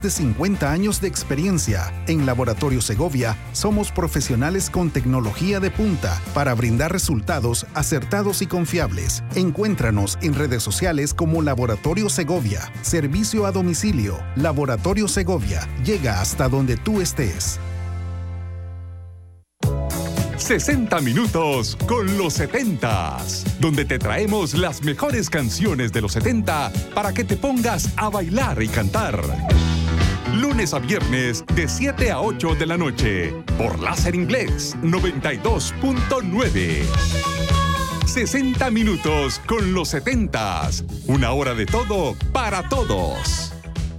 de 50 años de experiencia. En Laboratorio Segovia somos profesionales con tecnología de punta para brindar resultados acertados y confiables. Encuéntranos en redes sociales como Laboratorio Segovia. Servicio a domicilio. Laboratorio Segovia. Llega hasta donde tú estés. 60 minutos con los 70s, donde te traemos las mejores canciones de los 70 para que te pongas a bailar y cantar. Lunes a viernes de 7 a 8 de la noche por Láser Inglés 92.9. 60 minutos con los 70s. Una hora de todo para todos.